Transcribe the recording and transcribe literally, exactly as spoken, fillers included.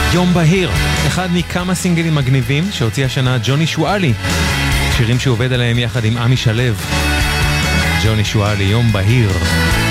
יום בהיר, אחד מכמה סינגלים מגניבים שהוציא השנה ג'וני שואלי, שירים שהוא עובד עליהם יחד עם עמי שלו. ג'וני שואלי, יום בהיר.